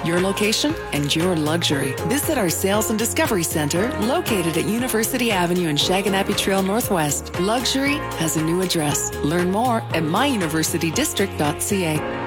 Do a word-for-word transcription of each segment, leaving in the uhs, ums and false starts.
your location, and your luxury. Visit our Sales and Discovery Center located at University Avenue and Shaganappi Trail Northwest. Luxury has a new address. Learn more at my university district dot c a.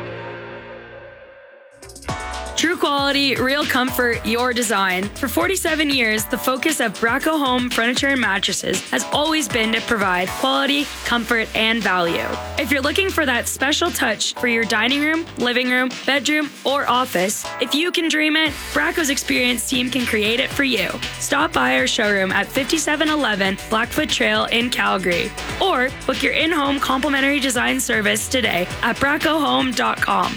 True quality, real comfort, your design. For forty-seven years, the focus of Braco Home Furniture and Mattresses has always been to provide quality, comfort, and value. If you're looking for that special touch for your dining room, living room, bedroom, or office, if you can dream it, Braco's experienced team can create it for you. Stop by our showroom at fifty-seven eleven Blackfoot Trail in Calgary, or book your in-home complimentary design service today at braco home dot com.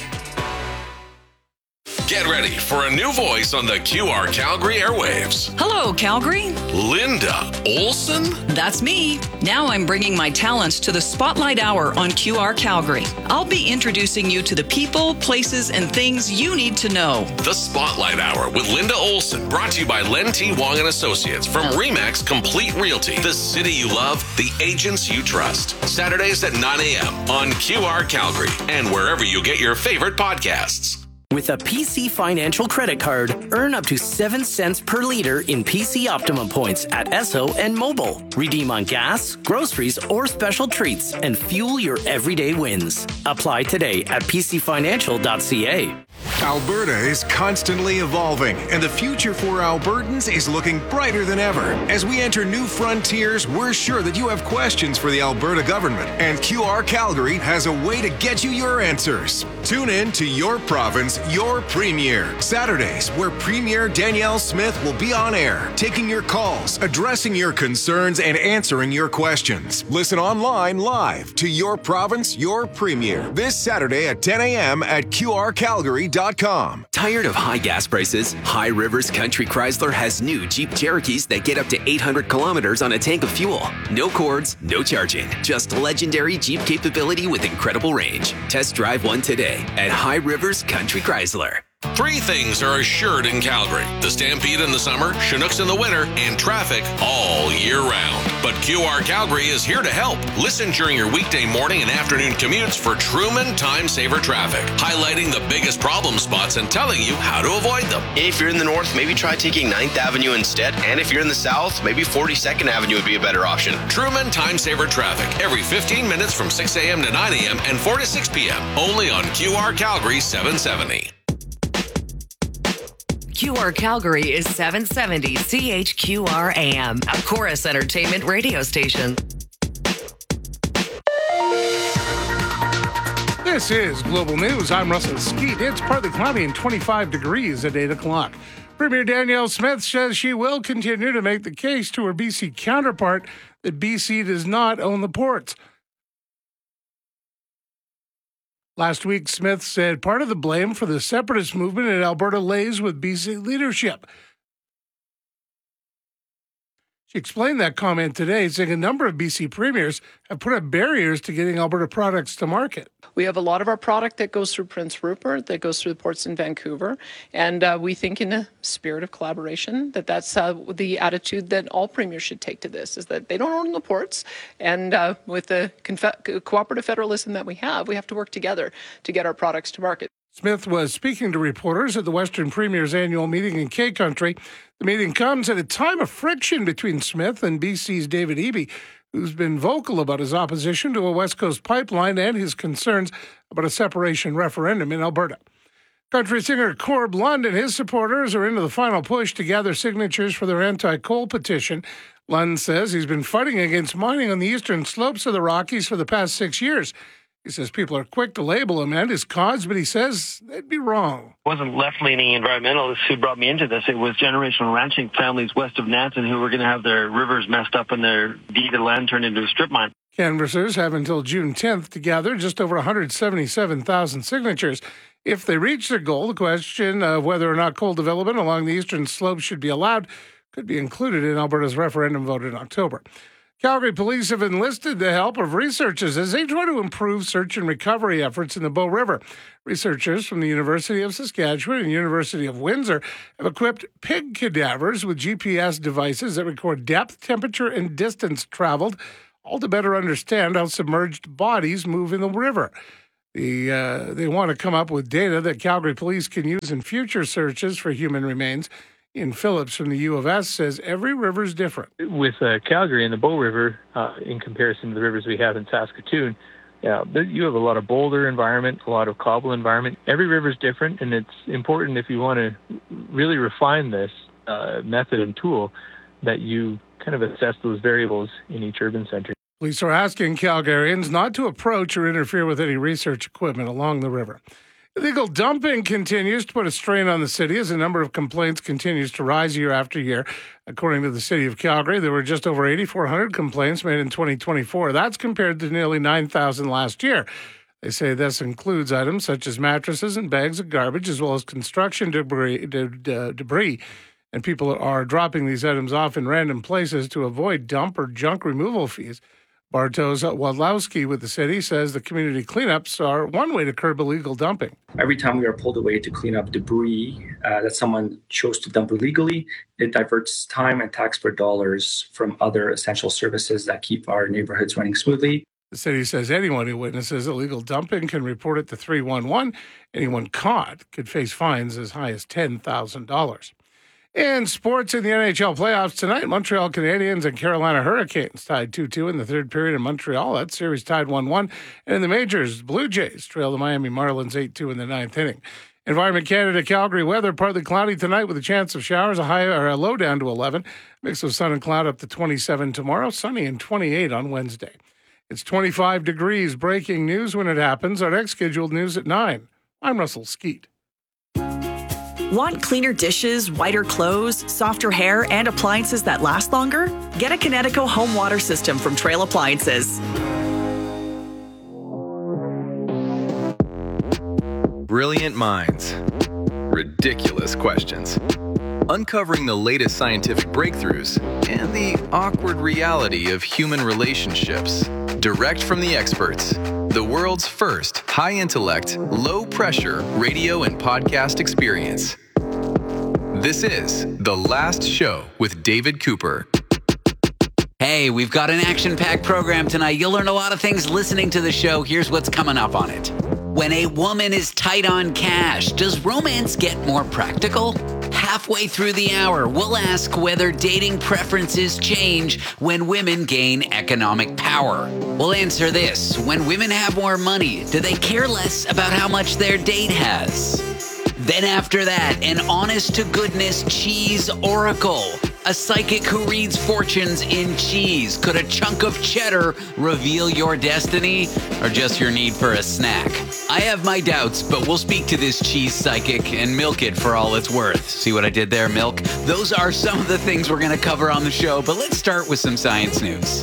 Get ready for a new voice on the Q R Calgary airwaves. Hello, Calgary. Linda Olson? That's me. Now I'm bringing my talents to the Spotlight Hour on Q R Calgary. I'll be introducing you to the people, places, and things you need to know. The Spotlight Hour with Linda Olson, brought to you by Len T. Wong and Associates from Remax Complete Realty. The city you love, the agents you trust. Saturdays at nine a.m. on Q R Calgary and wherever you get your favorite podcasts. With a P C Financial credit card, earn up to seven cents per liter in P C Optimum points at Esso and Mobile. Redeem on gas, groceries, or special treats and fuel your everyday wins. Apply today at p c financial dot c a. Alberta is constantly evolving, and the future for Albertans is looking brighter than ever. As we enter new frontiers, we're sure that you have questions for the Alberta government, and Q R Calgary has a way to get you your answers. Tune in to Your Province, Your Premier, Saturdays, where Premier Danielle Smith will be on air, taking your calls, addressing your concerns, and answering your questions. Listen online live to Your Province, Your Premier, this Saturday at ten a.m. at q r calgary dot com. Tired of high gas prices? High Rivers Country Chrysler has new Jeep Cherokees that get up to eight hundred kilometers on a tank of fuel. No cords, no charging. Just legendary Jeep capability with incredible range. Test drive one today at High Rivers Country Chrysler. Three things are assured in Calgary: the Stampede in the summer, Chinooks in the winter, and traffic all year round. But Q R Calgary is here to help. Listen during your weekday morning and afternoon commutes for Truman Time Saver Traffic, highlighting the biggest problem spots and telling you how to avoid them. If you're in the north, maybe try taking ninth Avenue instead. And if you're in the south, maybe forty-second Avenue would be a better option. Truman Time Saver Traffic, every fifteen minutes from six a.m. to nine a.m. and four to six p.m. Only on Q R Calgary seven seventy. Q R Calgary is seven seventy C H Q R A M, a Chorus Entertainment radio station. This is Global News. I'm Russell Skeet. It's partly cloudy and twenty-five degrees at eight o'clock. Premier Danielle Smith says she will continue to make the case to her B C counterpart that B C does not own the ports. Last week, Smith said part of the blame for the separatist movement in Alberta lays with B C leadership. She explained that comment today, saying a number of B C premiers have put up barriers to getting Alberta products to market. We have a lot of our product that goes through Prince Rupert, that goes through the ports in Vancouver, and uh, we think in a spirit of collaboration that that's uh, the attitude that all premiers should take to this, is that they don't own the ports, and uh, with the confe- cooperative federalism that we have, we have to work together to get our products to market. Smith was speaking to reporters at the Western Premier's annual meeting in K-Country. The meeting comes at a time of friction between Smith and B C's David Eby, who's been vocal about his opposition to a West Coast pipeline and his concerns about a separation referendum in Alberta. Country singer Corb Lund and his supporters are into the final push to gather signatures for their anti-coal petition. Lund says he's been fighting against mining on the eastern slopes of the Rockies for the past six years. He says people are quick to label him and his cause, but he says they'd be wrong. It wasn't left-leaning environmentalists who brought me into this. It was generational ranching families west of Nansen who were going to have their rivers messed up and their deeded land turned into a strip mine. Canvassers have until June tenth to gather just over one hundred seventy-seven thousand signatures. If they reach their goal, the question of whether or not coal development along the eastern slopes should be allowed could be included in Alberta's referendum vote in October. Calgary police have enlisted the help of researchers as they try to improve search and recovery efforts in the Bow River. Researchers from the University of Saskatchewan and University of Windsor have equipped pig cadavers with G P S devices that record depth, temperature, and distance traveled, all to better understand how submerged bodies move in the river. The uh, they want to come up with data that Calgary police can use in future searches for human remains. Ian Phillips from the U of S says every river is different. With uh, Calgary and the Bow River, uh, in comparison to the rivers we have in Saskatoon, yeah, you have a lot of boulder environment, a lot of cobble environment. Every river is different, and it's important if you want to really refine this uh, method and tool that you kind of assess those variables in each urban center. Police are asking Calgarians not to approach or interfere with any research equipment along the river. Illegal dumping continues to put a strain on the city as the number of complaints continues to rise year after year. According to the City of Calgary, there were just over eighty-four hundred complaints made in twenty twenty-four. That's compared to nearly nine thousand last year. They say this includes items such as mattresses and bags of garbage, as well as construction debris. De- de- debris. And people are dropping these items off in random places to avoid dump or junk removal fees. Bartosz Wadlowski with the city says the community cleanups are one way to curb illegal dumping. Every time we are pulled away to clean up debris uh, that someone chose to dump illegally, it diverts time and taxpayer dollars from other essential services that keep our neighborhoods running smoothly. The city says anyone who witnesses illegal dumping can report it to three one one. Anyone caught could face fines as high as ten thousand dollars. In sports, in the N H L playoffs tonight, Montreal Canadiens and Carolina Hurricanes tied two two in the third period in Montreal. That series tied one one. And in the majors, Blue Jays trail the Miami Marlins eight two in the ninth inning. Environment Canada, Calgary weather, partly cloudy tonight with a chance of showers, a high or a low down to eleven. Mix of sun and cloud up to twenty-seven tomorrow, sunny and twenty-eight on Wednesday. It's twenty-five degrees. Breaking news when it happens. Our next scheduled news at nine. I'm Russell Skeet. Want cleaner dishes, whiter clothes, softer hair, and appliances that last longer? Get a Kinetico home water system from Trail Appliances. Brilliant minds. Ridiculous questions. Uncovering the latest scientific breakthroughs and the awkward reality of human relationships. Direct from the experts. The world's first high-intellect, low-pressure radio and podcast experience. This is The Last Show with David Cooper. Hey, we've got an action-packed program tonight. You'll learn a lot of things listening to the show. Here's what's coming up on it. When a woman is tight on cash, does romance get more practical? Halfway through the hour, we'll ask whether dating preferences change when women gain economic power. We'll answer this. When women have more money, do they care less about how much their date has? Then after that, an honest-to-goodness cheese oracle. A psychic who reads fortunes in cheese. Could a chunk of cheddar reveal your destiny or just your need for a snack? I have my doubts, but we'll speak to this cheese psychic and milk it for all it's worth. See what I did there, milk? Those are some of the things we're going to cover on the show, but let's start with some science news.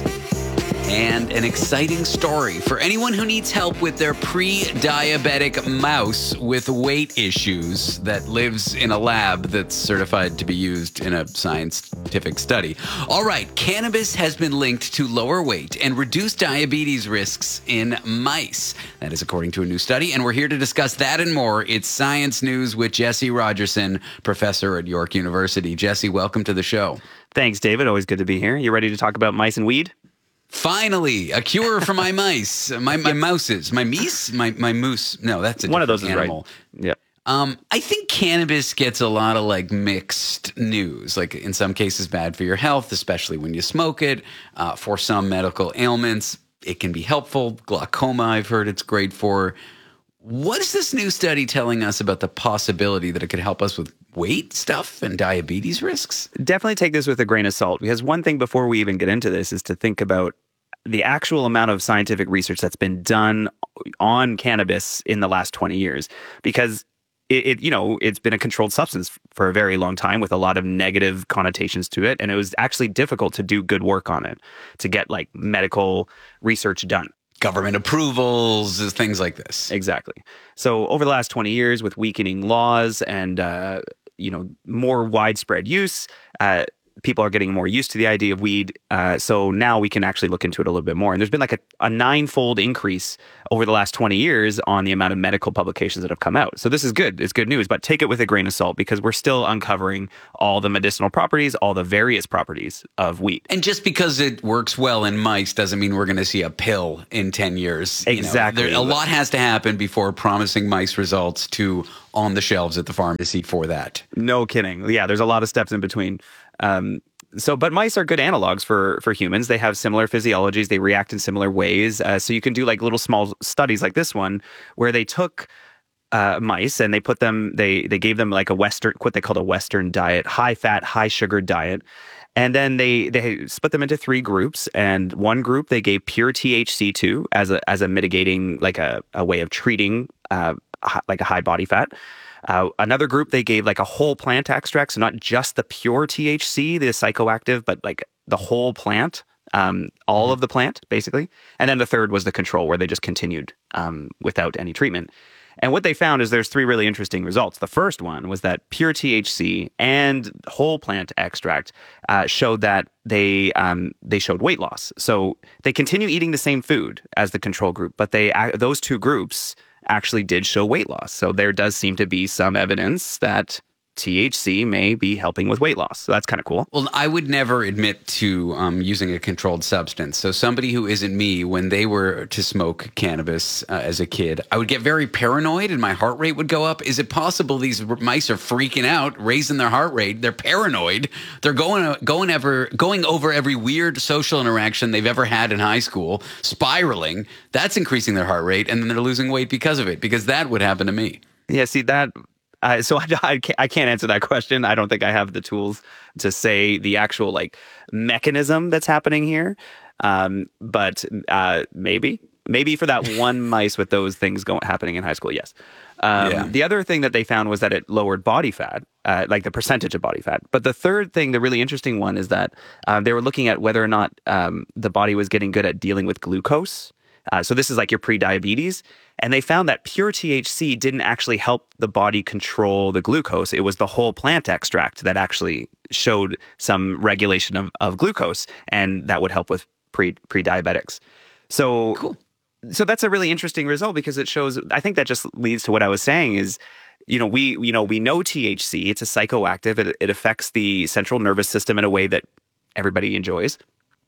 And an exciting story for anyone who needs help with their pre-diabetic mouse with weight issues that lives in a lab that's certified to be used in a scientific study. All right, cannabis has been linked to lower weight and reduced diabetes risks in mice. That is according to a new study, and we're here to discuss that and more. It's Science News with Jesse Rogerson, professor at York University. Jesse, welcome to the show. Thanks, David. Always good to be here. You ready to talk about mice and weed? Finally, a cure for my mice, my my mouses, my meese, my my moose. No, that's a one of those animal. Is right. Yeah. Um, I think cannabis gets a lot of like mixed news. Like in some cases, bad for your health, especially when you smoke it. Uh, for some medical ailments, it can be helpful. Glaucoma, I've heard it's great for. What is this new study telling us about the possibility that it could help us with weight stuff and diabetes risks? Definitely take this with a grain of salt, because one thing before we even get into this is to think about the actual amount of scientific research that's been done on cannabis in the last twenty years, because it, it you know, it's been a controlled substance for a very long time with a lot of negative connotations to it. And it was actually difficult to do good work on it, to get like medical research done. Government approvals, things like this. Exactly. So over the last twenty years, with weakening laws and, uh, you know, more widespread use, uh, people are getting more used to the idea of weed. Uh, so now we can actually look into it a little bit more. And there's been like a, a nine-fold increase over the last twenty years on the amount of medical publications that have come out. So this is good. It's good news, but take it with a grain of salt because we're still uncovering all the medicinal properties, all the various properties of weed. And just because it works well in mice doesn't mean we're going to see a pill in ten years. Exactly. You know, there, a lot has to happen before promising mice results to on the shelves at the pharmacy for that. No kidding. Yeah, there's a lot of steps in between. Um, so, but mice are good analogs for for humans. They have similar physiologies. They react in similar ways. Uh, so you can do like little small studies like this one, where they took uh, mice and they put them. They they gave them like a Western, what they called a Western diet, high fat, high sugar diet, and then they they split them into three groups. And one group they gave pure T H C to as a as a mitigating, like a a way of treating uh, like a high body fat. Uh, another group, they gave like a whole plant extract, so not just the pure T H C, the psychoactive, but like the whole plant, um, all of the plant, basically. And then the third was the control, where they just continued um, without any treatment. And what they found is there's three really interesting results. The first one was that pure T H C and whole plant extract uh, showed that they um, they showed weight loss. So they continue eating the same food as the control group, but they those two groups actually did show weight loss. So there does seem to be some evidence that T H C may be helping with weight loss. So that's kind of cool. Well, I would never admit to um, using a controlled substance. So somebody who isn't me, when they were to smoke cannabis uh, as a kid, I would get very paranoid and my heart rate would go up. Is it possible these mice are freaking out, raising their heart rate? They're paranoid. They're going going ever going over every weird social interaction they've ever had in high school, spiraling. That's increasing their heart rate, and then they're losing weight because of it, because that would happen to me. Yeah, see that... Uh, so I, I, can't, I can't answer that question. I don't think I have the tools to say the actual like mechanism that's happening here. Um, but uh, maybe, maybe for that one mice with those things going happening in high school, yes. Um, Yeah. The other thing that they found was that it lowered body fat, uh, like the percentage of body fat. But the third thing, the really interesting one, is that uh, they were looking at whether or not um, the body was getting good at dealing with glucose. Uh, so this is like your pre-diabetes. And they found that pure T H C didn't actually help the body control the glucose. It was the whole plant extract that actually showed some regulation of, of glucose, and that would help with pre pre-diabetics. So, cool. So that's a really interesting result, because it shows, I think that just leads to what I was saying is, you know, we, you know, we know T H C, it's a psychoactive. It, it affects the central nervous system in a way that everybody enjoys.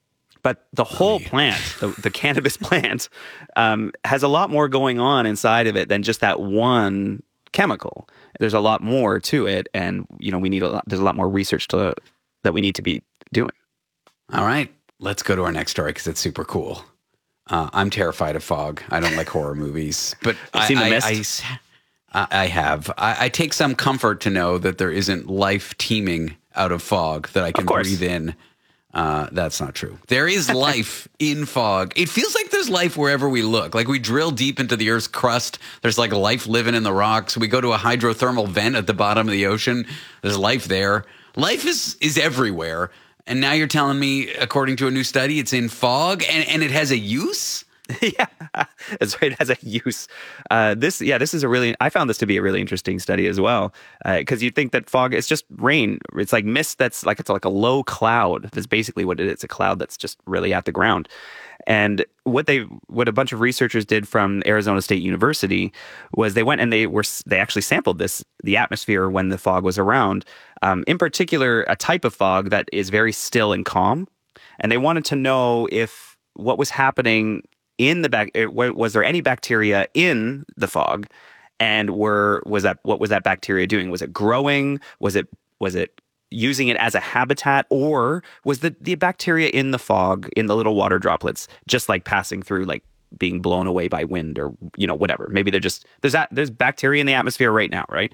But the whole plant, the, the cannabis plant, um, has a lot more going on inside of it than just that one chemical. There's a lot more to it, and you know we need a lot. There's a lot more research to that we need to be doing. All right, let's go to our next story because it's super cool. Uh, I'm terrified of fog. I don't like horror movies, but You've I, seen The I, Mist? I, I have. I, I take some comfort to know that there isn't life teeming out of fog that I can breathe in. Uh, that's not true. There is life in fog. It feels like there's life wherever we look. Like we drill deep into the Earth's crust. There's like life living in the rocks. We go to a hydrothermal vent at the bottom of the ocean. There's life there. Life is, is everywhere. And now you're telling me, according to a new study, it's in fog and, and it has a use? Yeah, that's right. It has a use. Uh, this, yeah, this is a really, I found this to be a really interesting study as well. Because uh, you think that fog is just rain. It's like mist that's like, it's like a low cloud. That's basically what it is. It's a cloud that's just really at the ground. And what they, what a bunch of researchers did from Arizona State University was they went and they were, they actually sampled this, the atmosphere when the fog was around. Um, in particular, a type of fog that is very still and calm. And they wanted to know if what was happening in the back, was there any bacteria in the fog, and were was that what was that bacteria doing? Was it growing? Was it was it using it as a habitat, or was the the bacteria in the fog, in the little water droplets, just like passing through, like being blown away by wind, or you know whatever? Maybe they're just there's that there's bacteria in the atmosphere right now, right?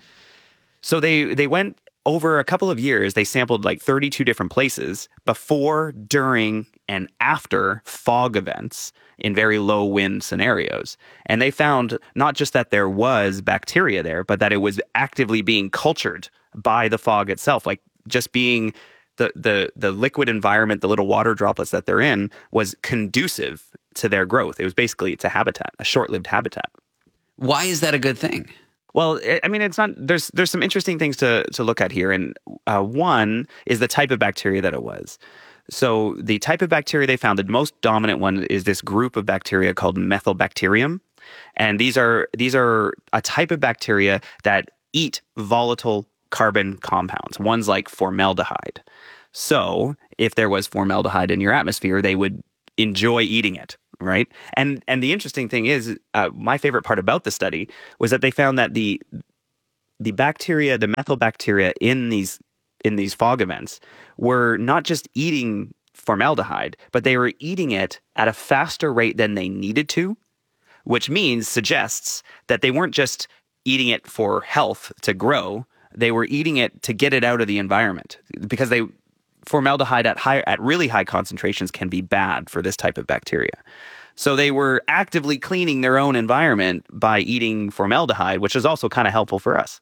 So they they went over a couple of years. They sampled like thirty-two different places before, during, and after fog events in very low wind scenarios. And they found not just that there was bacteria there, but that it was actively being cultured by the fog itself. Like just being the, the, the liquid environment, the little water droplets that they're in, was conducive to their growth. It was basically, it's a habitat, a short-lived habitat. Why is that a good thing? Well, I mean, it's not. There's there's some interesting things to to look at here, and uh, one is the type of bacteria that it was. So the type of bacteria they found, the most dominant one is this group of bacteria called Methylbacterium, and these are these are a type of bacteria that eat volatile carbon compounds. One's like formaldehyde. So if there was formaldehyde in your atmosphere, they would enjoy eating it. Right. And and the interesting thing is, uh, my favorite part about the study was that they found that the the bacteria, the methylbacteria in these in these fog events were not just eating formaldehyde, but they were eating it at a faster rate than they needed to, which means suggests that they weren't just eating it for health to grow. They were eating it to get it out of the environment, because they formaldehyde at high, at really high concentrations can be bad for this type of bacteria. So they were actively cleaning their own environment by eating formaldehyde, which is also kind of helpful for us.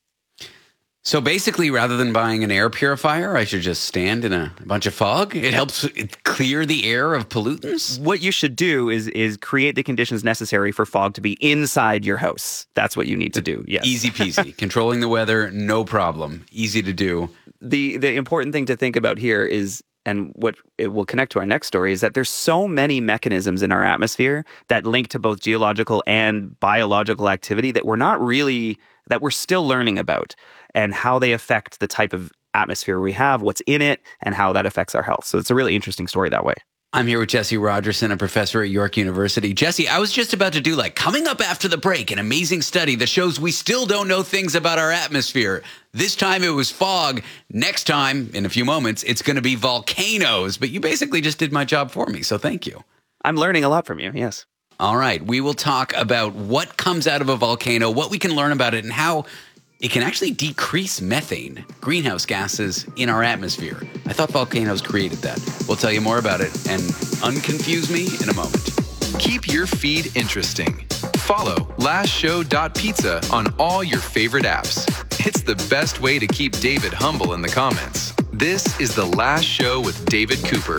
So basically, rather than buying an air purifier, I should just stand in a bunch of fog? It helps clear the air of pollutants? What you should do is is create the conditions necessary for fog to be inside your house. That's what you need to do, yes. Easy peasy. Controlling the weather, no problem. Easy to do. The the important thing to think about here is, and what it will connect to our next story, is that there's so many mechanisms in our atmosphere that link to both geological and biological activity that we're not really, that we're still learning about, and how they affect the type of atmosphere we have, what's in it, and how that affects our health. So it's a really interesting story that way. I'm here with Jesse Rogerson, a professor at York University. Jesse, I was just about to do, like, coming up after the break, an amazing study that shows we still don't know things about our atmosphere. This time it was fog. Next time, in a few moments, it's going to be volcanoes. But you basically just did my job for me, so thank you. I'm learning a lot from you, yes. All right, we will talk about what comes out of a volcano, what we can learn about it, and how it can actually decrease methane, greenhouse gases in our atmosphere. I thought volcanoes created that. We'll tell you more about it and unconfuse me in a moment. Keep your feed interesting. Follow last show dot pizza on all your favorite apps. It's the best way to keep David humble in the comments. This is The Last Show with David Cooper.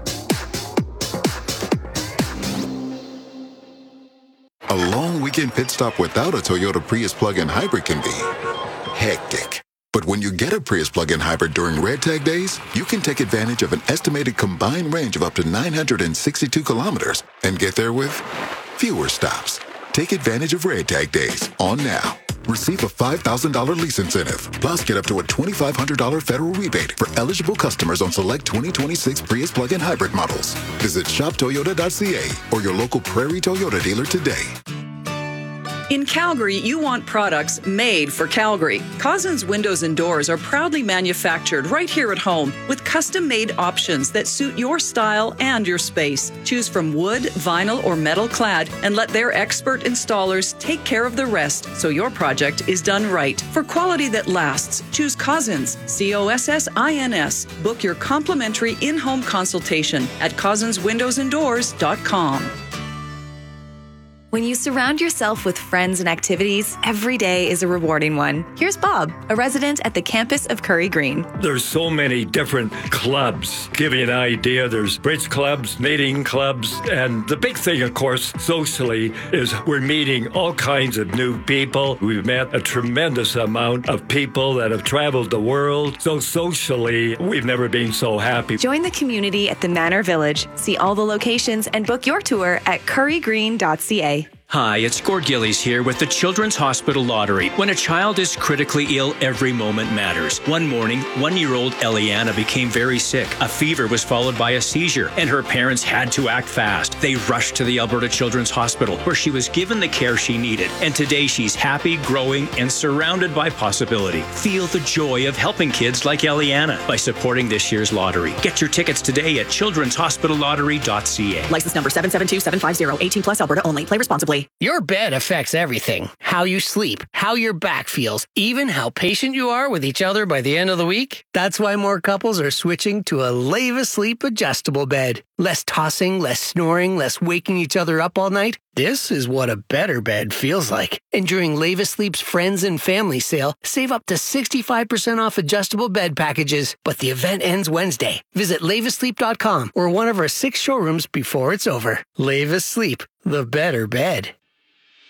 A long weekend pit stop without a Toyota Prius plug-in hybrid can be hectic. But when you get a Prius plug-in hybrid during Red Tag days, you can take advantage of an estimated combined range of up to nine hundred sixty-two kilometers and get there with fewer stops. Take advantage of Red Tag days on now. Receive a five thousand dollars lease incentive, plus get up to a twenty-five hundred dollars federal rebate for eligible customers on select twenty twenty-six Prius plug-in hybrid models. Visit shop toyota dot c a or your local Prairie Toyota dealer today. In Calgary, you want products made for Calgary. Cousins Windows and Doors are proudly manufactured right here at home with custom-made options that suit your style and your space. Choose from wood, vinyl, or metal clad and let their expert installers take care of the rest so your project is done right. For quality that lasts, choose Cousins, C O S S I N S. Book your complimentary in-home consultation at cousins windows and doors dot com. When you surround yourself with friends and activities, every day is a rewarding one. Here's Bob, a resident at the campus of Curry Green. There's so many different clubs. Give you an idea, there's bridge clubs, knitting clubs, and the big thing, of course, socially, is we're meeting all kinds of new people. We've met a tremendous amount of people that have traveled the world. So socially, we've never been so happy. Join the community at the Manor Village. See all the locations and book your tour at curry green dot c a. Hi, it's Gord Gillies here with the Children's Hospital Lottery. When a child is critically ill, every moment matters. One morning, one-year-old Eliana became very sick. A fever was followed by a seizure, and her parents had to act fast. They rushed to the Alberta Children's Hospital, where she was given the care she needed. And today, she's happy, growing, and surrounded by possibility. Feel the joy of helping kids like Eliana by supporting this year's lottery. Get your tickets today at children's hospital lottery dot c a. License number seven seven two seven five zero, eighteen plus, Alberta only. Play responsibly. Your bed affects everything. How you sleep, how your back feels, even how patient you are with each other by the end of the week. That's why more couples are switching to a Leva Sleep adjustable bed. Less tossing, less snoring, less waking each other up all night. This is what a better bed feels like. And during Leva Sleep's Friends and Family Sale, save up to sixty-five percent off adjustable bed packages. But the event ends Wednesday. Visit leva sleep dot com or one of our six showrooms before it's over. Leva Sleep, the better bed.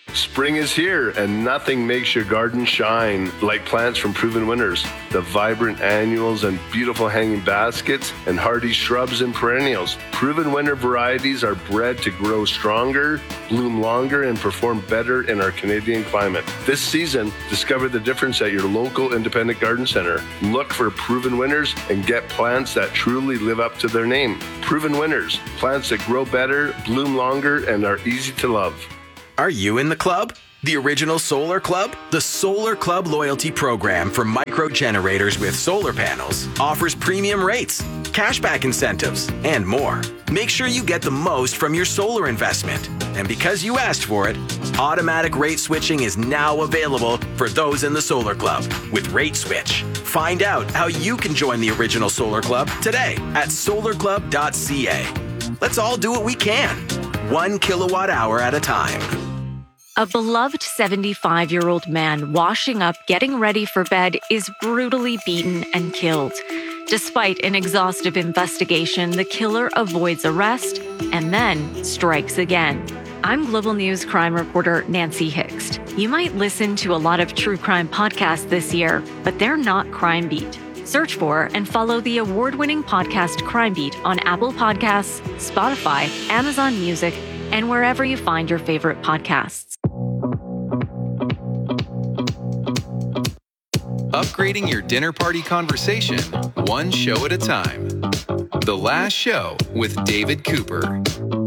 Spring is here, and nothing makes your garden shine like plants from Proven Winners. The vibrant annuals and beautiful hanging baskets and hardy shrubs and perennials. Proven Winner varieties are bred to grow stronger, bloom longer, and perform better in our Canadian climate. This season, discover the difference at your local independent garden center. Look for Proven Winners and get plants that truly live up to their name. Proven Winners, plants that grow better, bloom longer, and are easy to love. Are you in the club? The original Solar Club? The Solar Club loyalty program for micro generators with solar panels offers premium rates, cashback incentives, and more. Make sure you get the most from your solar investment. And because you asked for it, automatic rate switching is now available for those in the Solar Club with Rate Switch. Find out how you can join the original Solar Club today at solar club dot c a. Let's all do what we can, one kilowatt hour at a time. A beloved seventy-five-year-old man washing up, getting ready for bed, is brutally beaten and killed. Despite an exhaustive investigation, the killer avoids arrest and then strikes again. I'm Global News crime reporter Nancy Hixt. You might listen to a lot of true crime podcasts this year, but they're not Crime Beat. Search for and follow the award-winning podcast Crime Beat on Apple Podcasts, Spotify, Amazon Music, and wherever you find your favorite podcasts. Upgrading your dinner party conversation, one show at a time. The Last Show with David Cooper.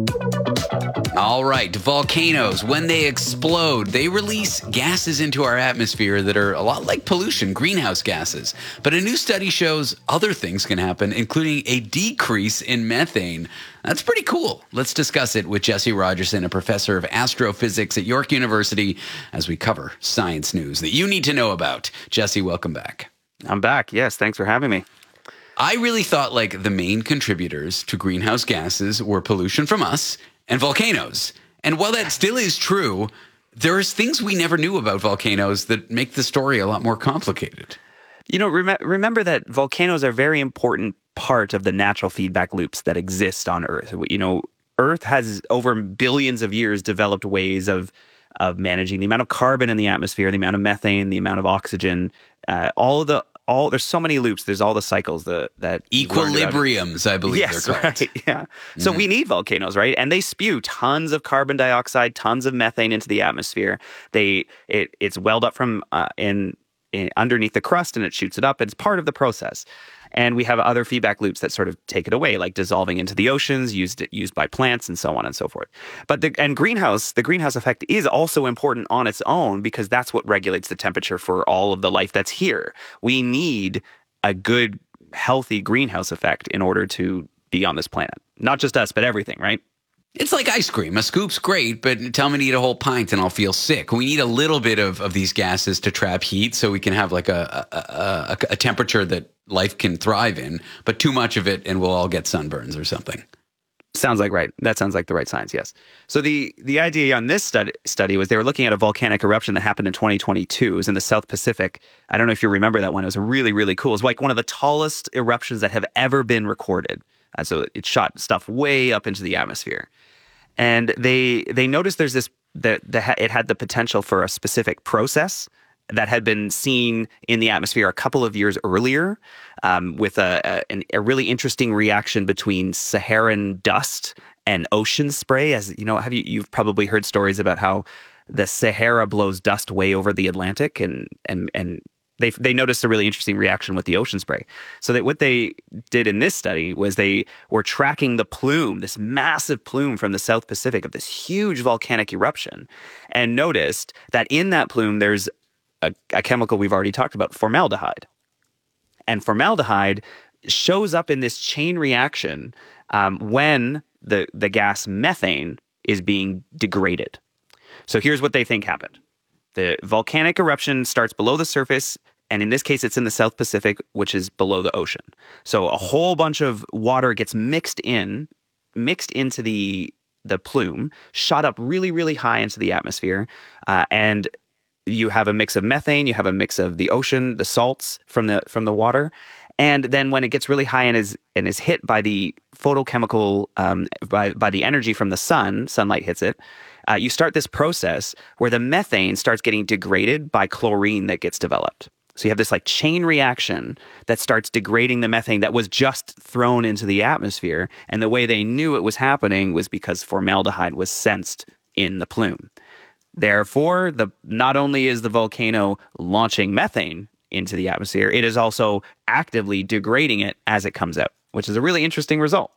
All right, volcanoes, when they explode, they release gases into our atmosphere that are a lot like pollution, greenhouse gases. But a new study shows other things can happen, including a decrease in methane. That's pretty cool. Let's discuss it with Jesse Rogerson, a professor of astrophysics at York University, as we cover science news that you need to know about. Jesse, welcome back. I'm back. Yes, thanks for having me. I really thought like the main contributors to greenhouse gases were pollution from us and volcanoes. And while that still is true, there's things we never knew about volcanoes that make the story a lot more complicated. You know, rem- remember that volcanoes are a very important part of the natural feedback loops that exist on Earth. You know, Earth has over billions of years developed ways of of managing the amount of carbon in the atmosphere, the amount of methane, the amount of oxygen, uh, all of the all there's so many loops. There's all the cycles that that equilibriums, I believe yes, they're called. Right, yeah. Mm-hmm. So we need volcanoes, right? And they spew tons of carbon dioxide, tons of methane into the atmosphere. They it it's welled up from uh, in, in underneath the crust, and it shoots it up. It's part of the process. And we have other feedback loops that sort of take it away, like dissolving into the oceans, used used by plants, and so on and so forth. But the and greenhouse, the greenhouse effect is also important on its own because that's what regulates the temperature for all of the life that's here. We need a good, healthy greenhouse effect in order to be on this planet. Not just us, but everything, right? It's like ice cream. A scoop's great, but tell me to eat a whole pint and I'll feel sick. We need a little bit of, of these gases to trap heat so we can have like a, a, a, a temperature that life can thrive in, but too much of it and we'll all get sunburns or something. Sounds like right. That sounds like the right science, yes. So the, the idea on this study, study was they were looking at a volcanic eruption that happened in twenty twenty-two. It was in the South Pacific. I don't know if you remember that one. It was really, really cool. It was like one of the tallest eruptions that have ever been recorded. Uh, so it shot stuff way up into the atmosphere. And they they noticed there's this that the, it had the potential for a specific process that had been seen in the atmosphere a couple of years earlier, um, with a, a a really interesting reaction between Saharan dust and ocean spray. As you know, have you you've probably heard stories about how the Sahara blows dust way over the Atlantic, and and and They they noticed a really interesting reaction with the ocean spray. So that what they did in this study was they were tracking the plume, this massive plume from the South Pacific of this huge volcanic eruption, and noticed that in that plume there's a, a chemical we've already talked about, formaldehyde. And formaldehyde shows up in this chain reaction um, when the the gas methane is being degraded. So here's what they think happened. The volcanic eruption starts below the surface, and in this case, it's in the South Pacific, which is below the ocean. So a whole bunch of water gets mixed in, mixed into the the plume, shot up really, really high into the atmosphere, uh, and you have a mix of methane, you have a mix of the ocean, the salts from the from the water, and then when it gets really high and is and is hit by the photochemical, um, by by the energy from the sun, sunlight hits it. uh, you start this process where the methane starts getting degraded by chlorine that gets developed. So you have this like chain reaction that starts degrading the methane that was just thrown into the atmosphere. And the way they knew it was happening was because formaldehyde was sensed in the plume. Therefore, the not only is the volcano launching methane into the atmosphere, it is also actively degrading it as it comes out, which is a really interesting result.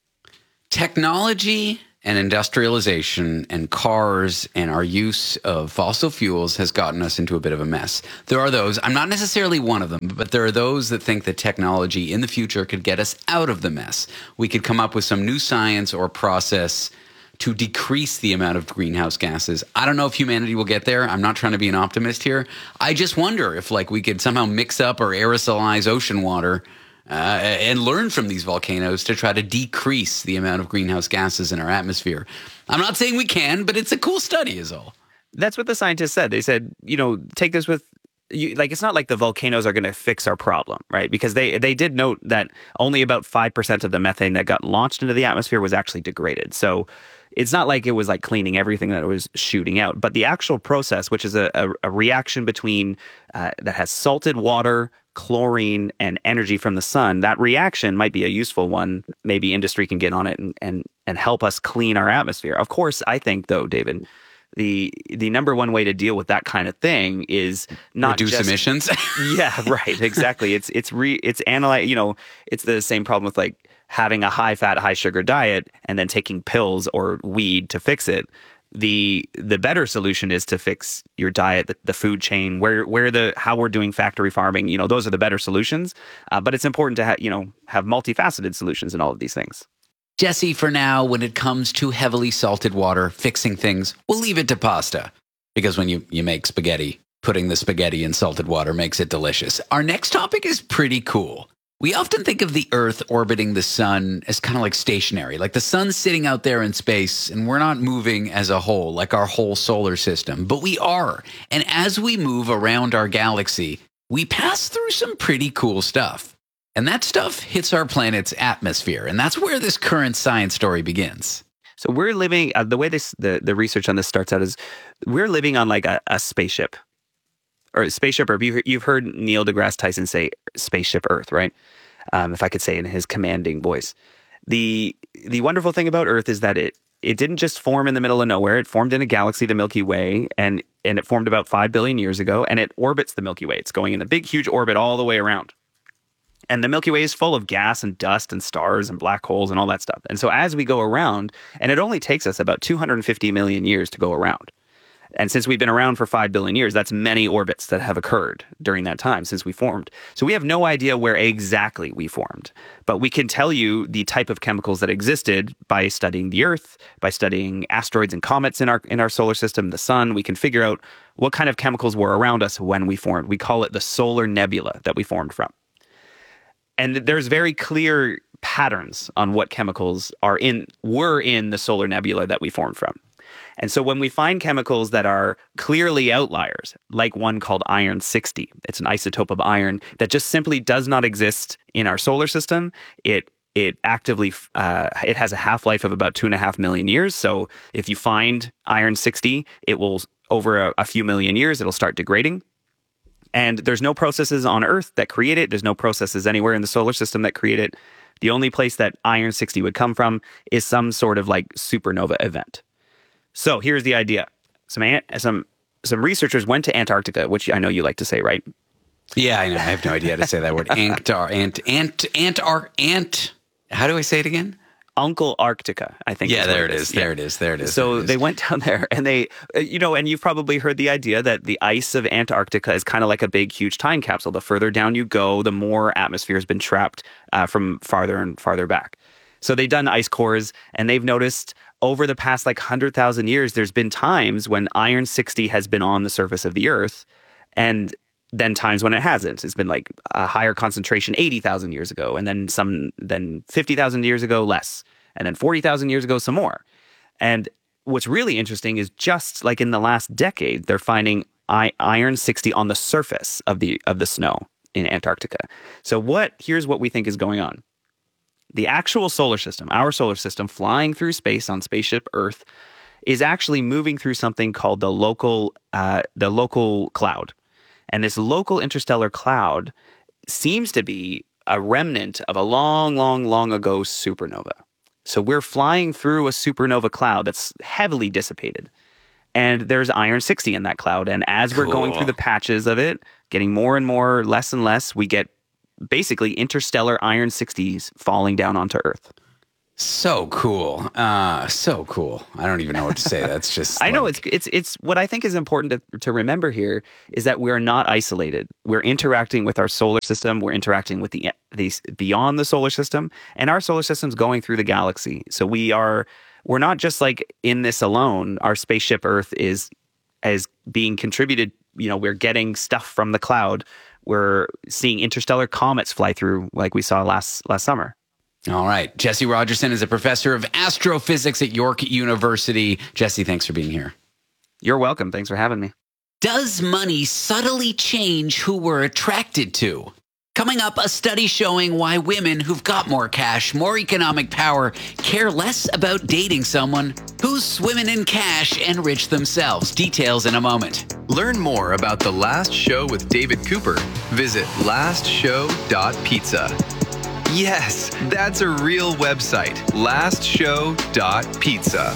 Technology and industrialization and cars and our use of fossil fuels has gotten us into a bit of a mess. There are those, I'm not necessarily one of them, but there are those that think that technology in the future could get us out of the mess. We could come up with some new science or process to decrease the amount of greenhouse gases. I don't know if humanity will get there. I'm not trying to be an optimist here. I just wonder if like we could somehow mix up or aerosolize ocean water Uh, and learn from these volcanoes to try to decrease the amount of greenhouse gases in our atmosphere. I'm not saying we can, but it's a cool study is all. That's what the scientists said. They said, you know, take this with, you, like, it's not like the volcanoes are going to fix our problem, right? Because they, they did note that only about five percent of the methane that got launched into the atmosphere was actually degraded. So it's not like it was like cleaning everything that it was shooting out. But the actual process, which is a, a, a reaction between, uh, that has salted water, chlorine, and energy from the sun, that reaction might be a useful one. Maybe industry can get on it and, and, and help us clean our atmosphere. Of course, I think, though, David, the the number one way to deal with that kind of thing is not reduce just, emissions. Yeah, right. Exactly. It's it's re it's analyze. You know, it's the same problem with like having a high fat, high sugar diet and then taking pills or weed to fix it. The the better solution is to fix your diet, the, the food chain, where where the how we're doing factory farming. You know, those are the better solutions. Uh, but it's important to ha- you know have multifaceted solutions in all of these things. Jesse, for now, when it comes to heavily salted water, fixing things, we'll leave it to pasta. Because when you, you make spaghetti, putting the spaghetti in salted water makes it delicious. Our next topic is pretty cool. We often think of the Earth orbiting the sun as kind of like stationary, like the sun's sitting out there in space and we're not moving as a whole, like our whole solar system. But we are. And as we move around our galaxy, we pass through some pretty cool stuff. And that stuff hits our planet's atmosphere. And that's where this current science story begins. So we're living, uh, the way this the, the research on this starts out is we're living on like a, a spaceship. Or a spaceship Earth. You've, you've heard Neil deGrasse Tyson say spaceship Earth, right? Um, if I could say in his commanding voice. The the wonderful thing about Earth is that it it didn't just form in the middle of nowhere. It formed in a galaxy, the Milky Way, and, and it formed about five billion years ago, and it orbits the Milky Way. It's going in a big, huge orbit all the way around. And the Milky Way is full of gas and dust and stars and black holes and all that stuff. And so as we go around, and it only takes us about two hundred fifty million years to go around. And since we've been around for five billion years, that's many orbits that have occurred during that time since we formed. So we have no idea where exactly we formed. But we can tell you the type of chemicals that existed by studying the Earth, by studying asteroids and comets in our in our solar system, the sun. We can figure out what kind of chemicals were around us when we formed. We call it the solar nebula that we formed from. And there's very clear patterns on what chemicals are in were in the solar nebula that we formed from. And so when we find chemicals that are clearly outliers, like one called iron sixty, it's an isotope of iron that just simply does not exist in our solar system. It it actively uh, it has a half-life of about two and a half million years. So if you find iron sixty, it will over a, a few million years it'll start degrading. And there's no processes on Earth that create it. There's no processes anywhere in the solar system that create it. The only place that iron sixty would come from is some sort of like supernova event. So here's the idea. Some some some researchers went to Antarctica, which I know you like to say, right? Yeah, I know. I have no idea how to say that word. Antar, ant, ant, ant, ant, ant. How do I say it again? Uncle Arctica, I think. Yeah, there it is. There it is. There it is. So they went down there and they, you know, and you've probably heard the idea that the ice of Antarctica is kind of like a big, huge time capsule. The further down you go, the more atmosphere has been trapped uh, from farther and farther back. So they've done ice cores and they've noticed over the past like one hundred thousand years, there's been times when iron sixty has been on the surface of the Earth and then times when it hasn't. It's been like a higher concentration eighty thousand years ago and then some, then fifty thousand years ago, less. And then forty thousand years ago, some more. And what's really interesting is just like in the last decade, they're finding I- iron sixty on the surface of the of the snow in Antarctica. So what? Here's what we think is going on. The actual solar system, our solar system, flying through space on spaceship Earth, is actually moving through something called the local uh, the local cloud. And this local interstellar cloud seems to be a remnant of a long, long, long ago supernova. So we're flying through a supernova cloud that's heavily dissipated. And there's iron sixty in that cloud. And as we're Cool. going through the patches of it, getting more and more, less and less, we get basically interstellar iron sixties falling down onto Earth. So cool. Uh, so cool. I don't even know what to say. That's just I know like- it's it's it's what I think is important to, to remember here is that we're not isolated. We're interacting with our solar system. We're interacting with the these beyond the solar system, and our solar system's going through the galaxy. So we are we're not just like in this alone. Our spaceship Earth is as being contributed. You know, we're getting stuff from the cloud. We're seeing interstellar comets fly through, like we saw last last summer. All right. Jesse Rogerson is a professor of astrophysics at York University. Jesse, thanks for being here. You're welcome. Thanks for having me. Does money subtly change who we're attracted to? Coming up, a study showing why women who've got more cash, more economic power, care less about dating someone who's swimming in cash and rich themselves. Details in a moment. Learn more about The Last Show with David Cooper. Visit last show dot pizza. Yes, that's a real website. last show dot pizza.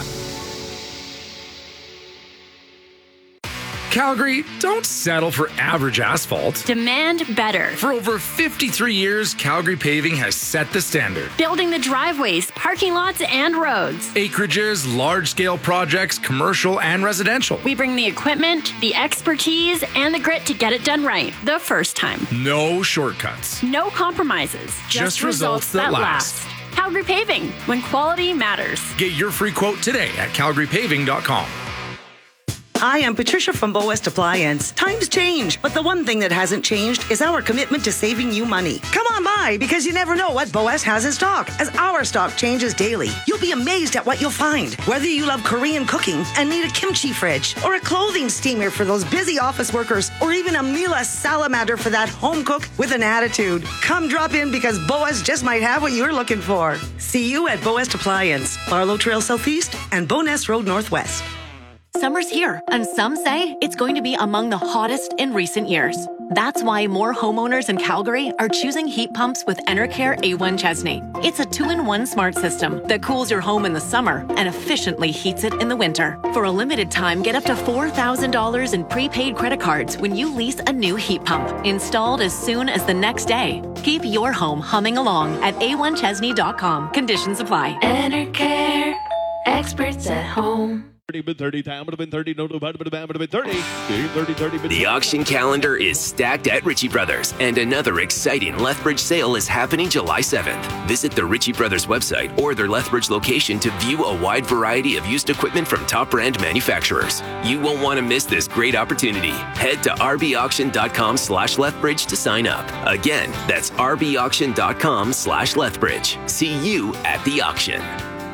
Calgary, don't settle for average asphalt. Demand better. For over fifty-three years, Calgary Paving has set the standard. Building the driveways, parking lots, and roads. Acreages, large-scale projects, commercial and residential. We bring the equipment, the expertise, and the grit to get it done right the first time. No shortcuts. No compromises. Just results that last. Calgary Paving, when quality matters. Get your free quote today at calgary paving dot com. Hi, I'm Patricia from Bow West Appliance. Times change, but the one thing that hasn't changed is our commitment to saving you money. Come on by, because you never know what Bow West has in stock, as our stock changes daily. You'll be amazed at what you'll find. Whether you love Korean cooking and need a kimchi fridge, or a clothing steamer for those busy office workers, or even a Miele salamander for that home cook with an attitude. Come drop in, because Bow West just might have what you're looking for. See you at Bow West Appliance, Barlow Trail Southeast and Bowness Road Northwest. Summer's here, and some say it's going to be among the hottest in recent years. That's why more homeowners in Calgary are choosing heat pumps with Enercare A one Chesney. It's a two-in-one smart system that cools your home in the summer and efficiently heats it in the winter. For a limited time, get up to four thousand dollars in prepaid credit cards when you lease a new heat pump, installed as soon as the next day. Keep your home humming along at a one chesney dot com. Conditions apply. Enercare, experts at home. thirty, time would have been thirty, no, no, would have been thirty, thirty, thirty. The auction calendar is stacked at Ritchie Brothers, and another exciting Lethbridge sale is happening July seventh. Visit the Ritchie Brothers website or their Lethbridge location to view a wide variety of used equipment from top brand manufacturers. You won't want to miss this great opportunity. Head to r b auction dot com slash Lethbridge to sign up. Again, that's r b auction dot com slash Lethbridge. See you at the auction.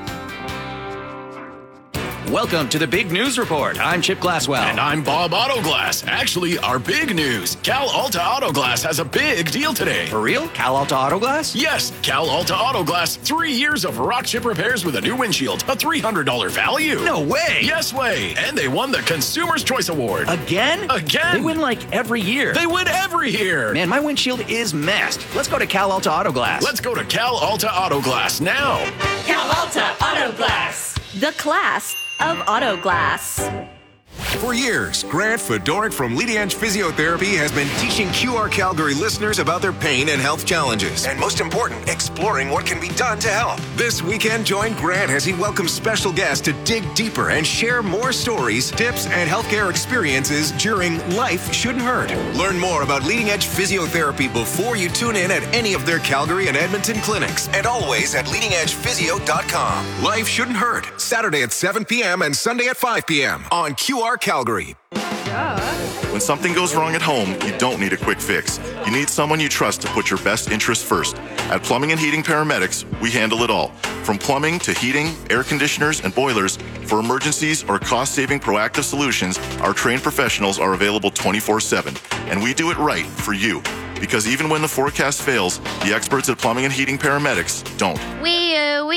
Welcome to the Big News Report. I'm Chip Glasswell. And I'm Bob Autoglass. Actually, our big news. Cal Alta Autoglass has a big deal today. For real? Cal Alta Autoglass? Yes, Cal Alta Autoglass. Three years of rock chip repairs with a new windshield. A three hundred dollars value. No way. Yes way. And they won the Consumer's Choice Award. Again? Again. They win like every year. They win every year. Man, my windshield is messed. Let's go to Cal Alta Autoglass. Let's go to Cal Alta Autoglass now. Cal Alta Autoglass. The class of auto glass. For years, Grant Fedoric from Leading Edge Physiotherapy has been teaching Q R Calgary listeners about their pain and health challenges. And most important, exploring what can be done to help. This weekend, join Grant as he welcomes special guests to dig deeper and share more stories, tips, and healthcare experiences during Life Shouldn't Hurt. Learn more about Leading Edge Physiotherapy before you tune in at any of their Calgary and Edmonton clinics. And always at leading edge physio dot com. Life Shouldn't Hurt, Saturday at seven p.m. and Sunday at five p.m. on Q R Calgary. When something goes wrong at home, you don't need a quick fix. You need someone you trust to put your best interests first. At Plumbing and Heating Paramedics, we handle it all. From plumbing to heating, air conditioners, and boilers, for emergencies or cost-saving proactive solutions, our trained professionals are available twenty-four seven. And we do it right for you. Because even when the forecast fails, the experts at Plumbing and Heating Paramedics don't. We, uh, we, uh.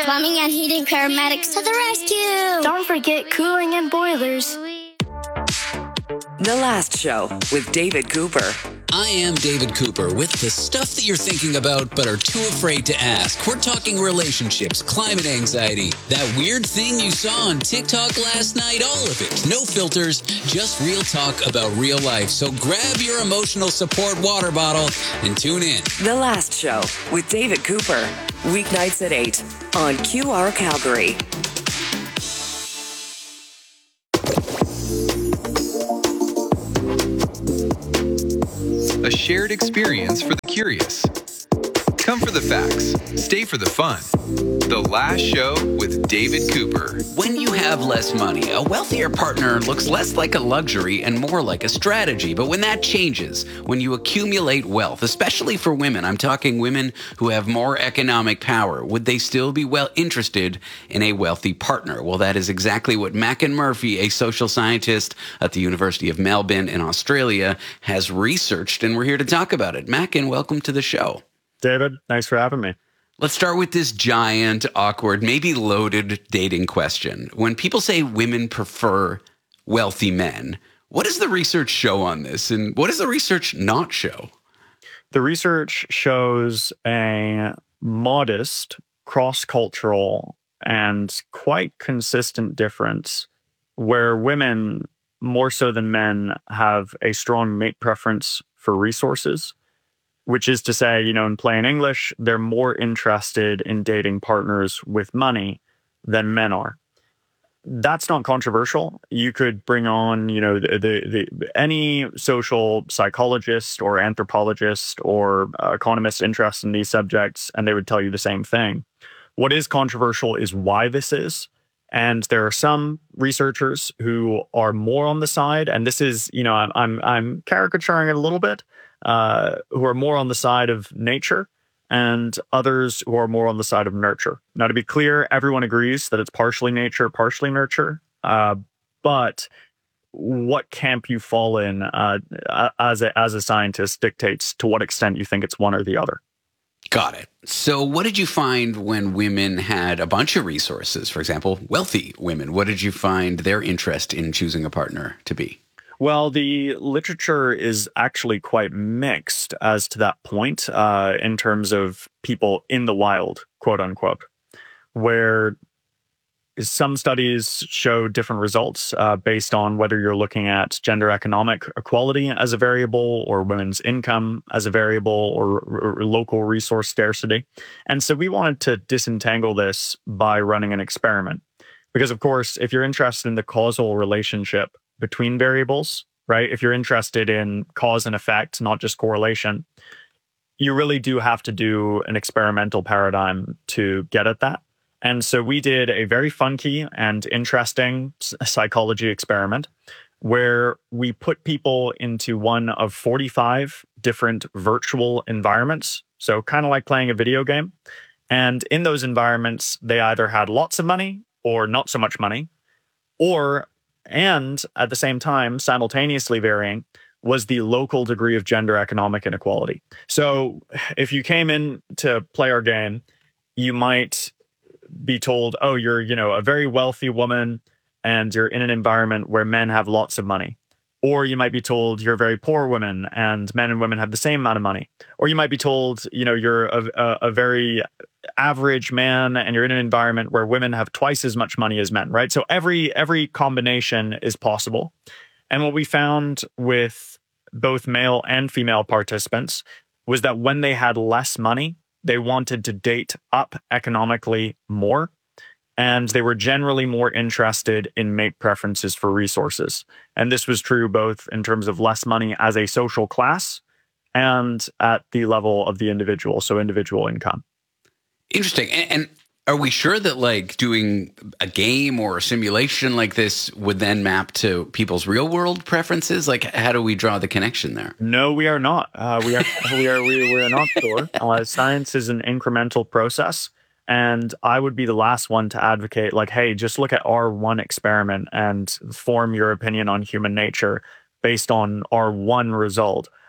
Plumbing and heating paramedics to the rescue. Don't forget cooling and boilers. The Last Show with David Cooper. I am David Cooper with the stuff that you're thinking about but are too afraid to ask. We're talking relationships, climate anxiety, that weird thing you saw on TikTok last night, all of it. No filters, just real talk about real life. So grab your emotional support water bottle and tune in. The Last Show with David Cooper. Weeknights at eight on Q R Calgary. A shared experience for the curious. Come for the facts, stay for the fun. The Last Show with David Cooper. When you have less money, a wealthier partner looks less like a luxury and more like a strategy. But when that changes, when you accumulate wealth, especially for women, I'm talking women who have more economic power, would they still be well interested in a wealthy partner? Well, that is exactly what Mackin Murphy, a social scientist at the University of Melbourne in Australia, has researched, and we're here to talk about it. Mackin, welcome to the show. David, thanks for having me. Let's start with this giant, awkward, maybe loaded dating question. When people say women prefer wealthy men, what does the research show on this? And what does the research not show? The research shows a modest, cross-cultural, and quite consistent difference where women, more so than men, have a strong mate preference for resources. Which is to say, you know, in plain English, they're more interested in dating partners with money than men are. That's not controversial. You could bring on, you know, the, the, the any social psychologist or anthropologist or uh, economist interested in these subjects, and they would tell you the same thing. What is controversial is why this is. And there are some researchers who are more on the side, and this is, you know, I'm I'm, I'm caricaturing it a little bit, uh, who are more on the side of nature, and others who are more on the side of nurture. Now, to be clear, everyone agrees that it's partially nature, partially nurture, uh, but what camp you fall in uh, as a, as a scientist dictates to what extent you think it's one or the other. Got it. So what did you find when women had a bunch of resources? For example, wealthy women. What did you find their interest in choosing a partner to be? Well, the literature is actually quite mixed as to that point uh, in terms of people in the wild, quote unquote, where some studies show different results uh, based on whether you're looking at gender economic equality as a variable or women's income as a variable or, or local resource scarcity. And so we wanted to disentangle this by running an experiment. Because, of course, if you're interested in the causal relationship between variables, right, if you're interested in cause and effect, not just correlation, you really do have to do an experimental paradigm to get at that. And so we did a very funky and interesting psychology experiment where we put people into one of forty-five different virtual environments. So kind of like playing a video game. And in those environments, they either had lots of money or not so much money, or, and at the same time, simultaneously varying, was the local degree of gender economic inequality. So if you came in to play our game, you might be told, oh, you're, you know, a very wealthy woman and you're in an environment where men have lots of money. Or you might be told you're a very poor woman and men and women have the same amount of money. Or you might be told, you know, you're a, a, a very average man and you're in an environment where women have twice as much money as men, right? So every every combination is possible. And what we found with both male and female participants was that when they had less money, they wanted to date up economically more, and they were generally more interested in mate preferences for resources. And this was true both in terms of less money as a social class and at the level of the individual, so individual income. Interesting. And, and are we sure that like doing a game or a simulation like this would then map to people's real world preferences? Like, how do we draw the connection there? No, we are not. Uh, we are we are we, we are not sure. Uh, science is an incremental process, and I would be the last one to advocate like, hey, just look at our one experiment and form your opinion on human nature based on our one result.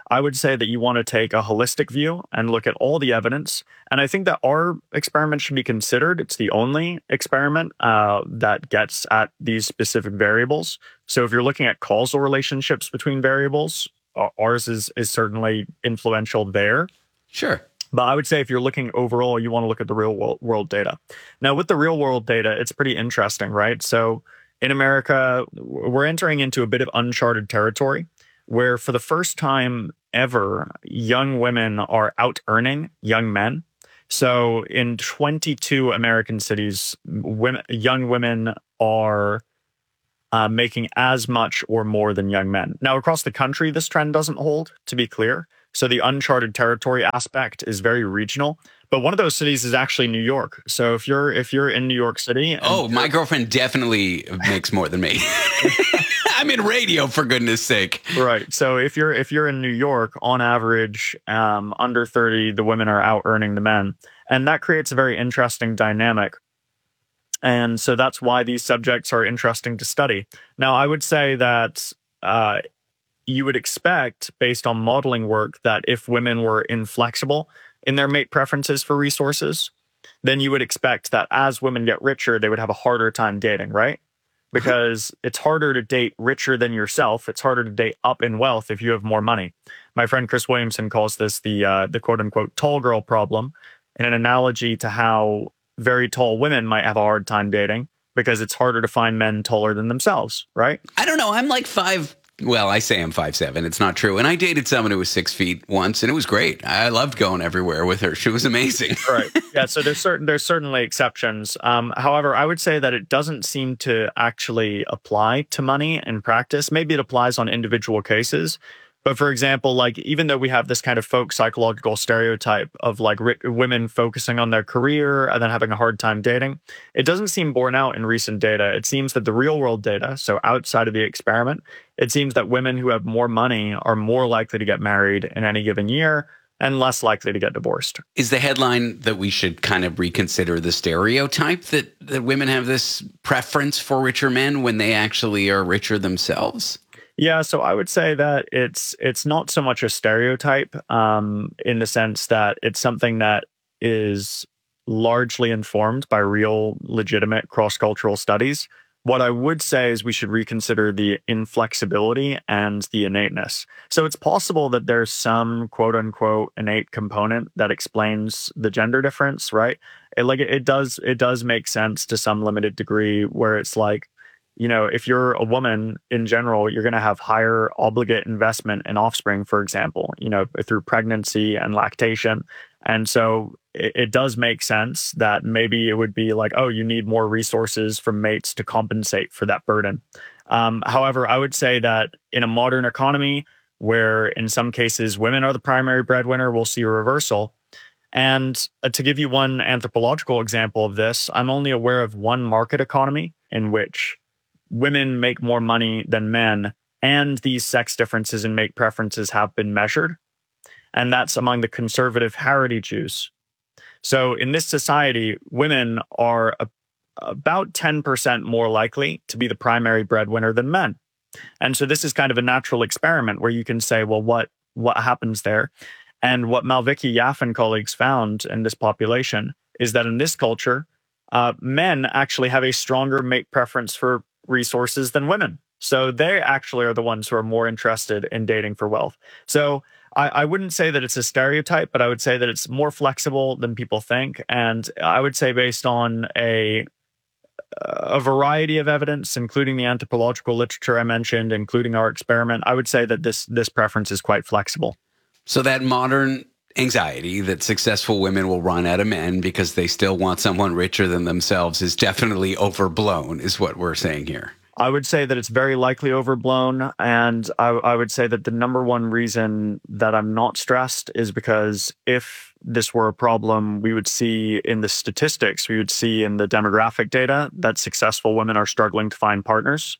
I would say that you want to take a holistic view and look at all the evidence. And I think that our experiment should be considered. It's the only experiment uh, that gets at these specific variables. So if you're looking at causal relationships between variables, ours is, is certainly influential there. Sure. But I would say if you're looking overall, you want to look at the real world, world data. Now, with the real world data, it's pretty interesting, right? So in America, we're entering into a bit of uncharted territory where for the first time ever, young women are out-earning young men. So in twenty-two American cities, women, young women are uh, making as much or more than young men. Now, across the country, this trend doesn't hold, to be clear. So the uncharted territory aspect is very regional. But one of those cities is actually New York. So if you're if you're in New York City... Oh, my girlfriend definitely makes more than me. I'm in radio, for goodness sake. Right. So if you're if you're in New York, on average, um, under thirty, the women are out earning the men. And that creates a very interesting dynamic. And so that's why these subjects are interesting to study. Now, I would say that... Uh, you would expect, based on modeling work, that if women were inflexible in their mate preferences for resources, then you would expect that as women get richer, they would have a harder time dating, right? Because it's harder to date richer than yourself. It's harder to date up in wealth if you have more money. My friend Chris Williamson calls this the uh, the quote-unquote tall girl problem, in an analogy to how very tall women might have a hard time dating because it's harder to find men taller than themselves, right? I don't know. I'm like five... Well, I say I'm five seven. It's not true. And I dated someone who was six feet once, and it was great. I loved going everywhere with her. She was amazing. Right. Yeah. So there's certain there's certainly exceptions. Um, however, I would say that it doesn't seem to actually apply to money in practice. Maybe it applies on individual cases. But for example, like even though we have this kind of folk psychological stereotype of like ri- women focusing on their career and then having a hard time dating, it doesn't seem borne out in recent data. It seems that the real world data, so outside of the experiment, it seems that women who have more money are more likely to get married in any given year and less likely to get divorced. Is the headline that we should kind of reconsider the stereotype that, that women have this preference for richer men when they actually are richer themselves? Yeah, so I would say that it's it's not so much a stereotype um, in the sense that it's something that is largely informed by real, legitimate cross-cultural studies. What I would say is we should reconsider the inflexibility and the innateness. So it's possible that there's some quote-unquote innate component that explains the gender difference, right? It, like it does it does make sense to some limited degree where it's like, you know, if you're a woman in general, you're going to have higher obligate investment in offspring, for example, you know, through pregnancy and lactation. And so it, it does make sense that maybe it would be like, oh, you need more resources from mates to compensate for that burden. Um, however, I would say that in a modern economy where in some cases women are the primary breadwinner, we'll see a reversal. And uh, to give you one anthropological example of this, I'm only aware of one market economy in which women make more money than men, and these sex differences in mate preferences have been measured. And that's among the conservative Haredi Jews. So in this society, women are a, about ten percent more likely to be the primary breadwinner than men. And so this is kind of a natural experiment where you can say, well, what, what happens there? And what Malvicki, Yaffe, and colleagues found in this population is that in this culture, uh, men actually have a stronger mate preference for resources than women. So they actually are the ones who are more interested in dating for wealth. So I, I wouldn't say that it's a stereotype, but I would say that it's more flexible than people think. And I would say based on a a variety of evidence, including the anthropological literature I mentioned, including our experiment, I would say that this this preference is quite flexible. So that modern anxiety that successful women will run out of men because they still want someone richer than themselves is definitely overblown, is what we're saying here. I would say that it's very likely overblown. And I, I would say that the number one reason that I'm not stressed is because if this were a problem, we would see in the statistics, we would see in the demographic data that successful women are struggling to find partners.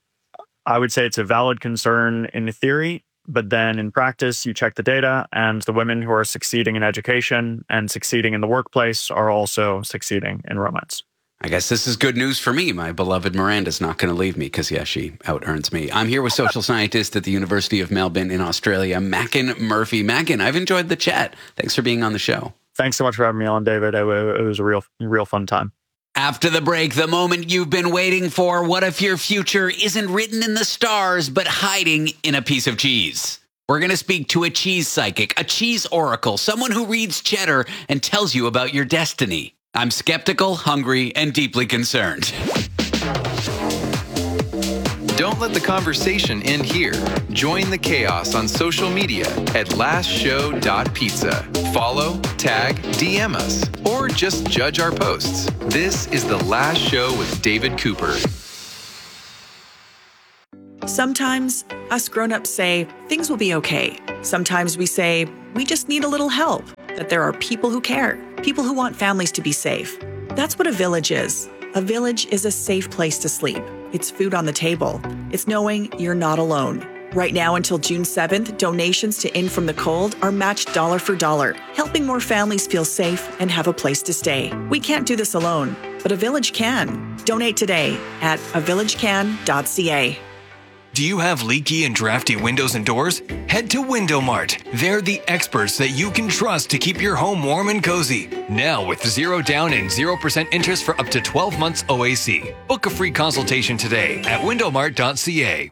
I would say it's a valid concern in theory, but then in practice, you check the data and the women who are succeeding in education and succeeding in the workplace are also succeeding in romance. I guess this is good news for me. My beloved Miranda's not going to leave me because, yeah, she out-earns me. I'm here with social scientist at the University of Melbourne in Australia, Mackin Murphy. Mackin, I've enjoyed the chat. Thanks for being on the show. Thanks so much for having me on, David. It, it was a real, real fun time. After the break, the moment you've been waiting for. What if your future isn't written in the stars, but hiding in a piece of cheese? We're going to speak to a cheese psychic, a cheese oracle, someone who reads cheddar and tells you about your destiny. I'm skeptical, hungry, and deeply concerned. Don't let the conversation end here. Join the chaos on social media at last show dot pizza. Follow, tag, D M us, or just judge our posts. This is The Last Show with David Cooper. Sometimes us grown-ups say things will be okay. Sometimes we say we just need a little help, that there are people who care, people who want families to be safe. That's what a village is. A village is a safe place to sleep. It's food on the table. It's knowing you're not alone. Right now until June seventh, donations to In From the Cold are matched dollar for dollar, helping more families feel safe and have a place to stay. We can't do this alone, but a village can. Donate today at a village can dot c a. Do you have leaky and drafty windows and doors? Head to Window Mart. They're the experts that you can trust to keep your home warm and cozy. Now with zero down and zero percent interest for up to twelve months O A C. Book a free consultation today at window mart dot c a.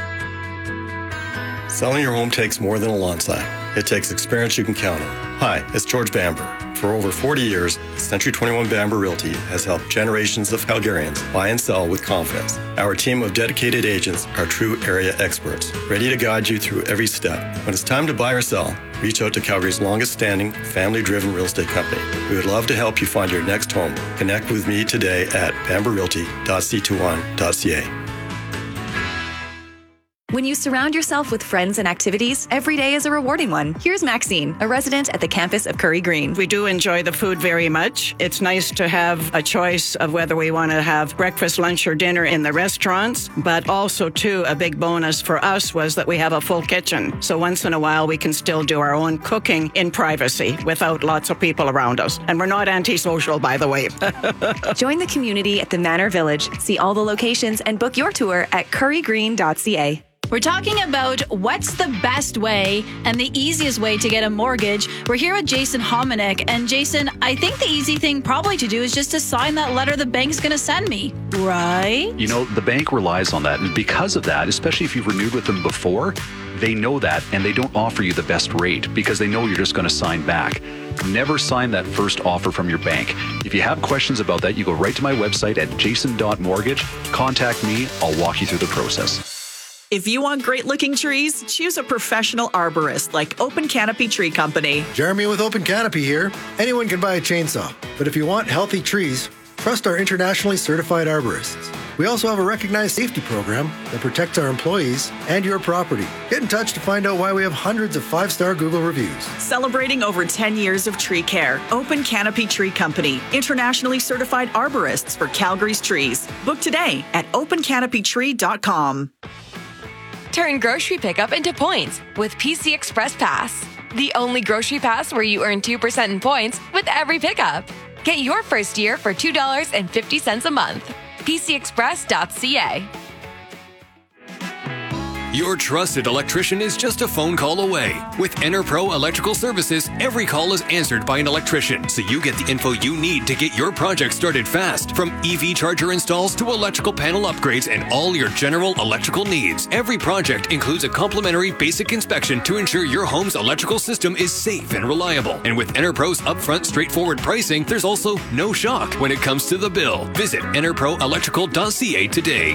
Selling your home takes more than a lawn sign. It takes experience you can count on. Hi, it's George Bamber. For over forty years, Century twenty-one Bamber Realty has helped generations of Calgarians buy and sell with confidence. Our team of dedicated agents are true area experts, ready to guide you through every step. When it's time to buy or sell, reach out to Calgary's longest-standing, family-driven real estate company. We would love to help you find your next home. Connect with me today at bamber realty dot c twenty-one dot c a. When you surround yourself with friends and activities, every day is a rewarding one. Here's Maxine, a resident at the campus of Curry Green. We do enjoy the food very much. It's nice to have a choice of whether we want to have breakfast, lunch, or dinner in the restaurants. But also, too, a big bonus for us was that we have a full kitchen. So once in a while, we can still do our own cooking in privacy without lots of people around us. And we're not antisocial, by the way. Join the community at the Manor Village. See all the locations and book your tour at curry green dot c a. We're talking about what's the best way and the easiest way to get a mortgage. We're here with Jason Hominick. And Jason, I think the easy thing probably to do is just to sign that letter the bank's going to send me, right? You know, the bank relies on that. And because of that, especially if you've renewed with them before, they know that and they don't offer you the best rate because they know you're just going to sign back. Never sign that first offer from your bank. If you have questions about that, you go right to my website at jason dot mortgage. Contact me. I'll walk you through the process. If you want great-looking trees, choose a professional arborist like Open Canopy Tree Company. Jeremy with Open Canopy here. Anyone can buy a chainsaw, but if you want healthy trees, trust our internationally certified arborists. We also have a recognized safety program that protects our employees and your property. Get in touch to find out why we have hundreds of five-star Google reviews. Celebrating over ten years of tree care, Open Canopy Tree Company, internationally certified arborists for Calgary's trees. Book today at open canopy tree dot com. Turn grocery pickup into points with P C Express Pass. The only grocery pass where you earn two percent in points with every pickup. Get your first year for two dollars and fifty cents a month. p c express dot c a. Your trusted electrician is just a phone call away. With EnerPro Electrical Services, every call is answered by an electrician, so you get the info you need to get your project started fast. From E V charger installs to electrical panel upgrades and all your general electrical needs, every project includes a complimentary basic inspection to ensure your home's electrical system is safe and reliable. And with EnerPro's upfront straightforward pricing, there's also no shock when it comes to the bill. Visit ener pro electrical dot c a today.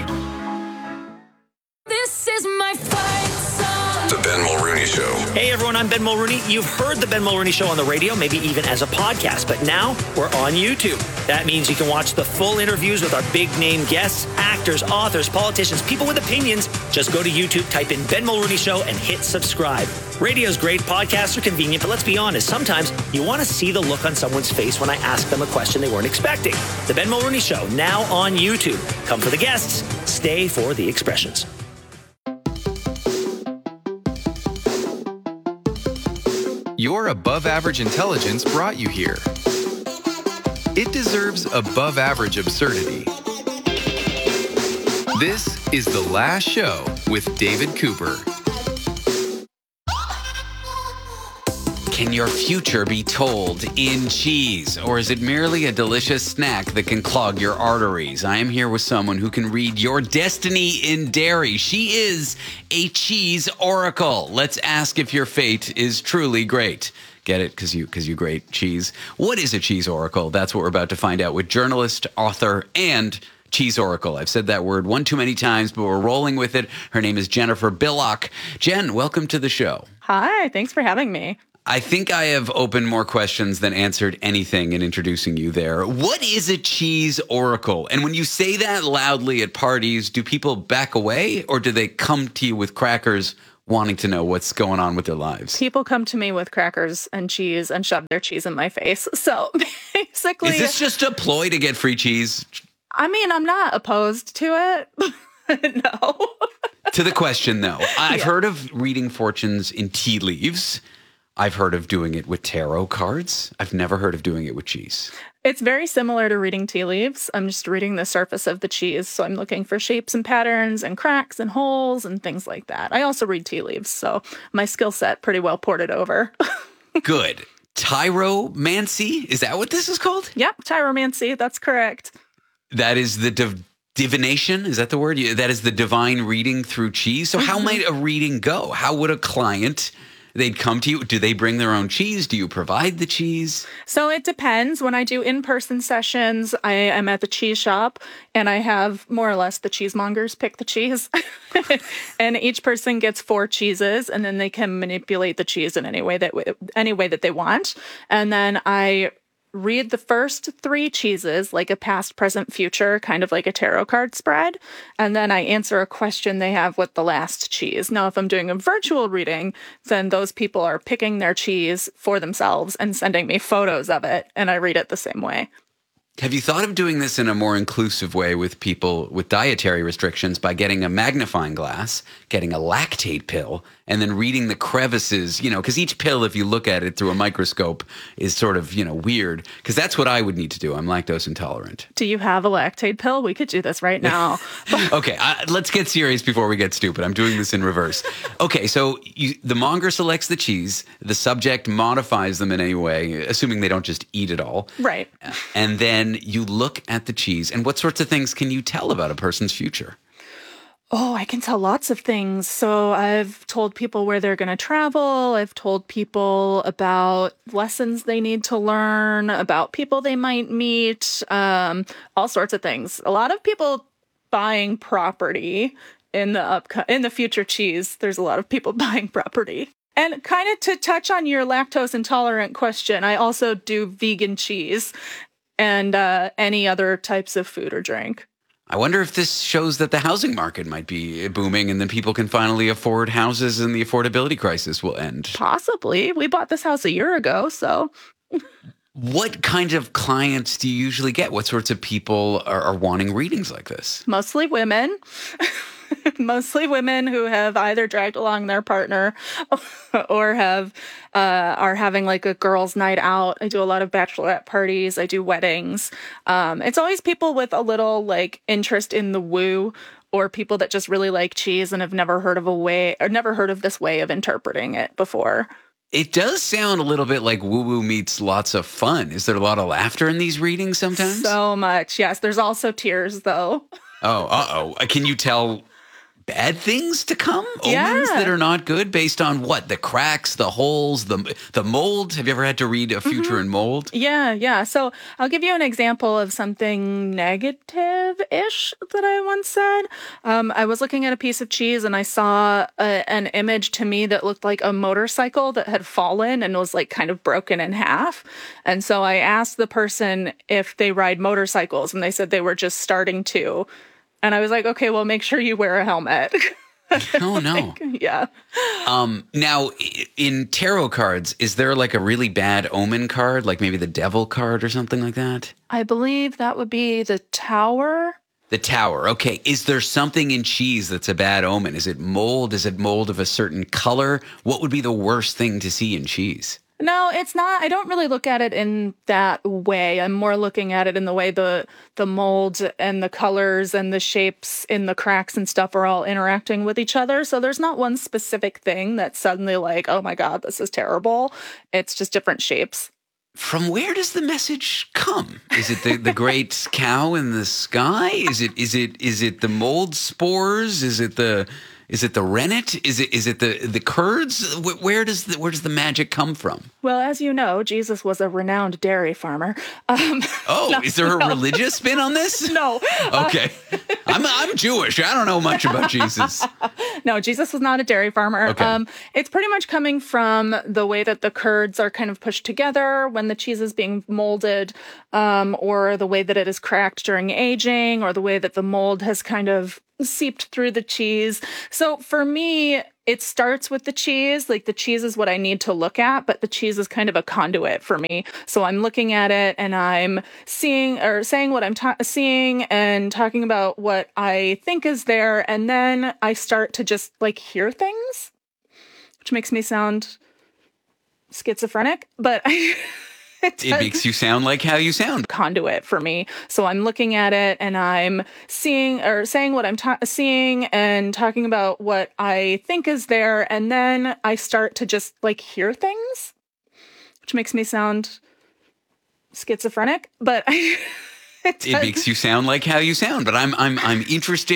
This is my fight song. The Ben Mulrooney Show. Hey everyone, I'm Ben Mulrooney. You've heard the Ben Mulrooney Show on the radio, maybe even as a podcast, but now we're on YouTube. That means you can watch the full interviews with our big name guests, actors, authors, politicians, people with opinions. Just go to YouTube, type in Ben Mulrooney Show, and hit subscribe. Radio's great, podcasts are convenient, but let's be honest, sometimes you want to see the look on someone's face when I ask them a question they weren't expecting. The Ben Mulrooney Show, now on YouTube. Come for the guests, stay for the expressions. Your above-average intelligence brought you here. it deserves above average absurdity. This is The Last Show with David Cooper. Can your future be told in cheese, or is it merely a delicious snack that can clog your arteries? I am here with someone who can read your destiny in dairy. She is a cheese oracle. Let's ask if your fate is truly great. Get it? Because you, because you grate cheese. What is a cheese oracle? That's what we're about to find out with journalist, author, and cheese oracle. I've said that word one too many times, but we're rolling with it. Her name is Jennifer Billock. Jen, welcome to the show. Hi, thanks for having me. I think I have opened more questions than answered anything in introducing you there. What is a cheese oracle? And when you say that loudly at parties, do people back away, or do they come to you with crackers wanting to know what's going on with their lives? People come to me with crackers and cheese and shove their cheese in my face. So basically... Is this just a ploy to get free cheese? I mean, I'm not opposed to it. No. To the question, though. I've Yeah. heard of reading fortunes in tea leaves. I've heard of doing it with tarot cards. I've never heard of doing it with cheese. It's very similar to reading tea leaves. I'm just reading the surface of the cheese. So I'm looking for shapes and patterns and cracks and holes and things like that. I also read tea leaves. So my skill set pretty well ported over. Good. Tyromancy? Is that what this is called? Yep, tyromancy. That's correct. That is the div- divination? Is that the word? Yeah, that is the divine reading through cheese. So how might a reading go? How would a client... They'd come to you. Do they bring their own cheese? Do you provide the cheese? So it depends. When I do in-person sessions, I am at the cheese shop and I have more or less the cheesemongers pick the cheese. And each person gets four cheeses and then they can manipulate the cheese in any way that any way that they want. And then I read the first three cheeses like a past, present, future, kind of like a tarot card spread. And then I answer a question they have with the last cheese. Now, if I'm doing a virtual reading, then those people are picking their cheese for themselves and sending me photos of it. And I read it the same way. Have you thought of doing this in a more inclusive way with people with dietary restrictions by getting a magnifying glass, getting a lactate pill, and then reading the crevices, you know, because each pill, if you look at it through a microscope, is sort of, you know, weird. Because that's what I would need to do. I'm lactose intolerant. Do you have a lactate pill? We could do this right now. Okay, uh, let's get serious before we get stupid. I'm doing this in reverse. Okay, so you, the monger selects the cheese. The subject modifies them in any way, assuming they don't just eat it all. Right. And then you look at the cheese. And what sorts of things can you tell about a person's future? Oh, I can tell lots of things. So I've told people where they're going to travel. I've told people about lessons they need to learn, about people they might meet, um, all sorts of things. A lot of people buying property in the up in the future cheese. There's a lot of people buying property. And kind of to touch on your lactose intolerant question, I also do vegan cheese and uh, any other types of food or drink. I wonder if this shows that the housing market might be booming and then people can finally afford houses and the affordability crisis will end. Possibly. We bought this house a year ago, so... What kind of clients do you usually get? What sorts of people are, are wanting readings like this? Mostly women. Mostly women who have either dragged along their partner or have uh, are having like a girls' night out. I do a lot of bachelorette parties. I do weddings. Um, it's always people with a little like interest in the woo, or people that just really like cheese and have never heard of a way or never heard of this way of interpreting it before. It does sound a little bit like woo-woo meets lots of fun. Is there a lot of laughter in these readings sometimes? So much, yes. There's also tears, though. Oh, uh-oh. Can you tell bad things to come? Yeah. Omens that are not good based on what? The cracks, the holes, the the mold? Have you ever had to read a future mm-hmm. in mold? Yeah, yeah. So I'll give you an example of something negative-ish that I once said. Um, I was looking at a piece of cheese and I saw a, an image to me that looked like a motorcycle that had fallen and was like kind of broken in half. And so I asked the person if they ride motorcycles and they said they were just starting to. And I was like, okay, well, make sure you wear a helmet. Oh, no. Like, yeah. Um, now, in tarot cards, is there like a really bad omen card, like maybe the devil card or something like that? I believe that would be the Tower. The Tower. Okay. Is there something in cheese that's a bad omen? Is it mold? Is it mold of a certain color? What would be the worst thing to see in cheese? No, it's not. I don't really look at it in that way. I'm more looking at it in the way the the mold and the colors and the shapes in the cracks and stuff are all interacting with each other. So there's not one specific thing that's suddenly like, oh my God, this is terrible. It's just different shapes. From where does the message come? Is it the, the great cow in the sky? Is it is it is it the mold spores? Is it the is it the rennet? Is it is it the the curds? Where does the where does the magic come from? Well, as you know, Jesus was a renowned dairy farmer. Um, oh, no, is there a no. religious spin on this? No. Okay, uh, I'm I'm Jewish. I don't know much about Jesus. No, Jesus was not a dairy farmer. Okay. Um, it's pretty much coming from the way that the curds are kind of pushed together when the cheese is being molded, um, or the way that it is cracked during aging, or the way that the mold has kind of seeped through the cheese. So for me, it starts with the cheese. Like the cheese is what I need to look at, but the cheese is kind of a conduit for me. So I'm looking at it and I'm seeing or saying what I'm ta- seeing and talking about what I think is there. And then I start to just like hear things, which makes me sound schizophrenic, but I... It makes you sound like how you sound. Conduit for me. So I'm looking at it and I'm seeing or saying what I'm ta- seeing and talking about what I think is there. And then I start to just like hear things, which makes me sound schizophrenic, but I... It makes you sound like how you sound, but I'm I'm I'm interested